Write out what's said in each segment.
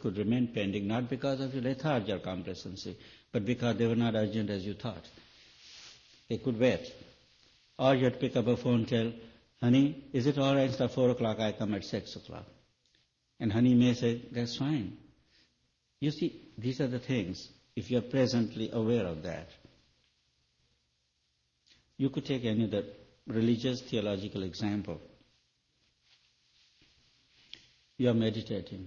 could remain pending, not because of your lethargy or complacency, but because they were not urgent as you thought. They could wait. Or you had to pick up a phone and tell, honey, is it all right instead of 4 o'clock I come at 6 o'clock? And honey may say, that's fine. You see, these are the things, if you are presently aware of that. You could take any other religious, theological example. You are meditating.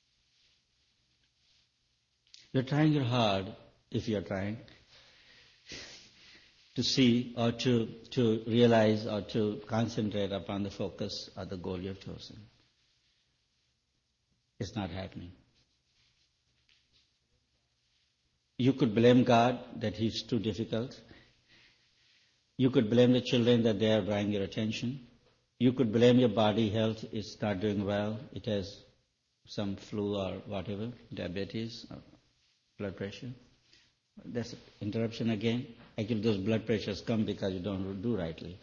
You're trying your hard, if you're trying, to see or to realize or to concentrate upon the focus or the goal you have chosen. It's not happening. You could blame God that He's too difficult. You could blame the children that they are drawing your attention. You could blame your body health, it's not doing well, it has some flu or whatever, diabetes or blood pressure. That's interruption again. Actually, those blood pressures come because you don't do rightly.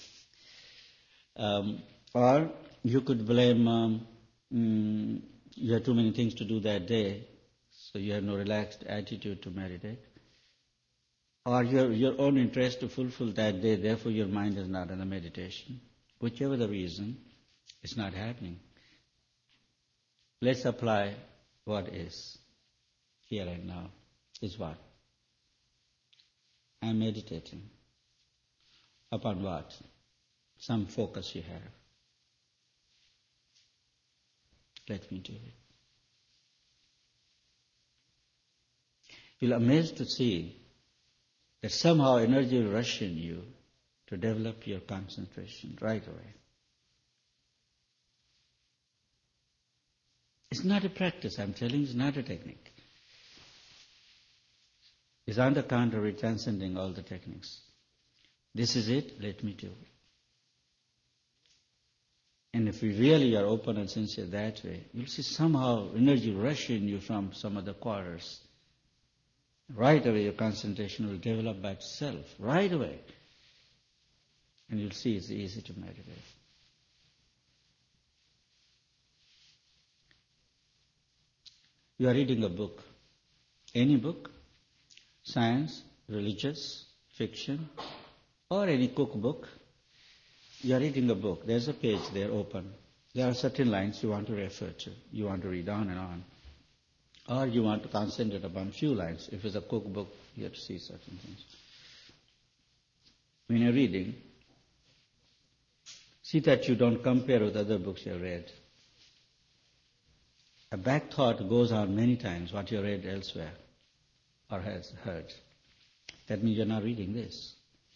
Or you could blame you have too many things to do that day, so you have no relaxed attitude to meditate. Or your own interest to fulfill that day, therefore your mind is not in the meditation. Whichever the reason, it's not happening. Let's apply what is here and now. Is what? I'm meditating. Upon what? Some focus you have. Let me do it. You'll be amazed to see that somehow energy will rush in you to develop your concentration right away. It's not a practice, I'm telling you, it's not a technique. It's on the contrary, transcending all the techniques. This is it, let me do it. And if you really are open and sincere that way, you'll see somehow energy rush in you from some other quarters. Right away your concentration will develop by itself, right away. And you'll see it's easy to meditate. You are reading a book, any book, science, religious, fiction, or any cookbook. You are reading a book, there's a page there open. There are certain lines you want to refer to, you want to read on and on. Or you want to concentrate upon few lines. If it's a cookbook, you have to see certain things. When you're reading, see that you don't compare with other books you have read. A back thought goes on many times what you read elsewhere or has heard. That means you're not reading this.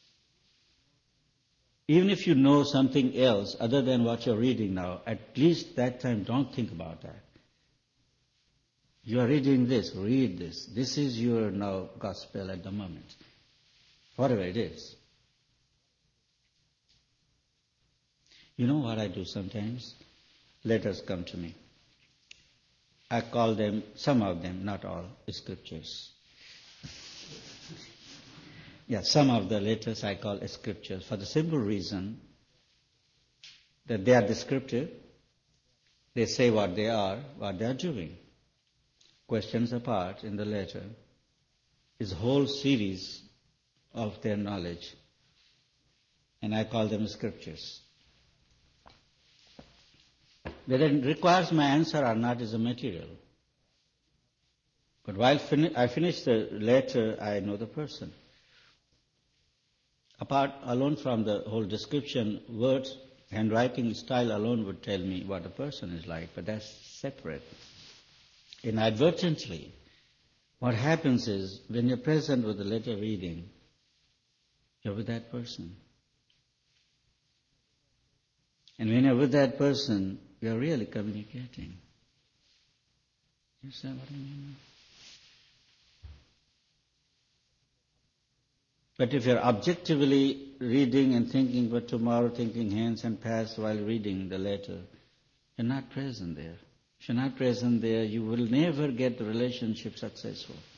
Even if you know something else other than what you're reading now, at least that time don't think about that. You are reading this, read this. This is your now gospel at the moment. Whatever it is. You know what I do sometimes? Letters come to me. I call them, some of them, not all, scriptures. Yeah, some of the letters I call scriptures for the simple reason that they are descriptive. They say what they are doing. Questions apart in the letter is a whole series of their knowledge, and I call them scriptures. Whether it requires my answer or not is a material. But while I finish the letter, I know the person. Apart alone from the whole description, words, handwriting style alone would tell me what a person is like, but that's separate. Inadvertently, what happens is, when you're present with the letter reading, you're with that person. And when you're with that person, you're really communicating. You see what I mean? But if you're objectively reading and thinking for tomorrow, thinking hence and past while reading the letter, you're not present there. If you're not present there, you will never get the relationship successful.